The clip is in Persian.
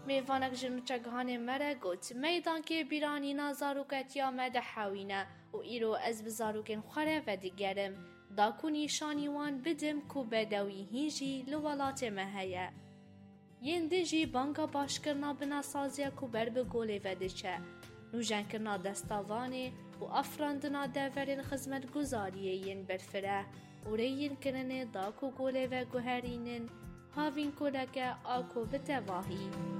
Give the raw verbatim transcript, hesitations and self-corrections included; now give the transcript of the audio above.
میوانک جنوچه گهانه مره گوت میدان که بیرانی نا زاروکتیا مده حاوینه و ایرو از بزاروکن خوره و دیگرم دا کنی شانیوان بدم کو بدوی هیجی لولات مهیه. ین دیجی بانگا باش کرنا بنا سازیا کو بر بگوله و دیچه. نوجن کرنا دستاوانه و افراندنا دورین خدمت گزاریه ین برفره و ریین کرنه دا کو گوله و گوهرینن هاوین کلکه آکو بتواهی.